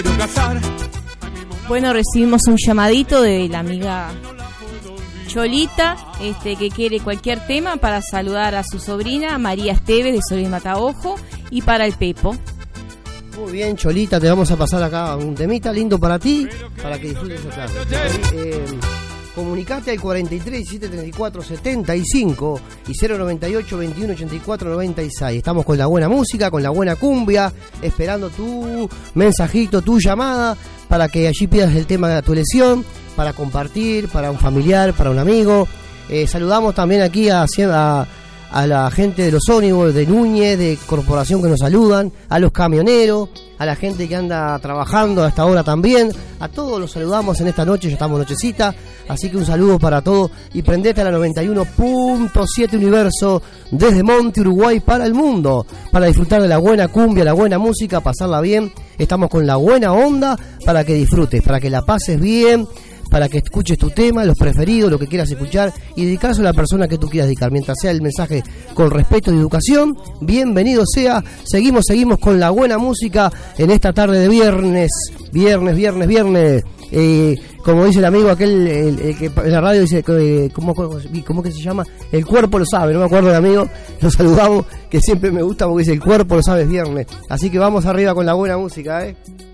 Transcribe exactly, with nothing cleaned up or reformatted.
Bueno, recibimos un llamadito de la amiga Cholita, este, que quiere cualquier tema para saludar a su sobrina María Esteves de Solís Mataojo y para el Pepo. Muy bien, Cholita, te vamos a pasar acá un temita lindo para ti, para que disfrutes esta tarde. Eh, comunicate al cuarenta y tres, diecisiete, treinta y cuatro, setenta y cinco y cero noventa y ocho, veintiuno, ochenta y cuatro, noventa y seis. Estamos con la buena música, con la buena cumbia, esperando tu mensajito, tu llamada, para que allí pidas el tema de tu elección, para compartir, para un familiar, para un amigo. Eh, saludamos también aquí a, a, a la gente de los ómnibus, de Núñez, de Corporación, que nos saludan, a los camioneros, a la gente que anda trabajando a esta hora también. A todos los saludamos en esta noche, ya estamos nochecita, así que un saludo para todos y prendete a la noventa y uno punto siete Universo desde Monte, Uruguay, para el mundo, para disfrutar de la buena cumbia, la buena música, pasarla bien. Estamos con la buena onda para que disfrutes, para que la pases bien, para que escuches tu tema, los preferidos, lo que quieras escuchar y dedicarse a la persona que tú quieras dedicar. Mientras sea el mensaje con respeto y educación, bienvenido sea. Seguimos, seguimos con la buena música en esta tarde de viernes, viernes, viernes, viernes. Eh, como dice el amigo aquel, el, el que en la radio dice, eh, ¿cómo, cómo, ¿cómo que se llama? El cuerpo lo sabe, no me acuerdo del amigo, lo saludamos, que siempre me gusta porque dice el cuerpo lo sabe, es viernes. Así que vamos arriba con la buena música, ¿eh?